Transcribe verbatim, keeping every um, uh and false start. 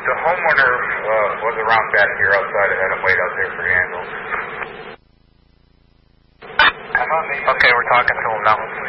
the homeowner uh, was around back here outside. I had him wait out there for handles. Okay, we're talking to him now.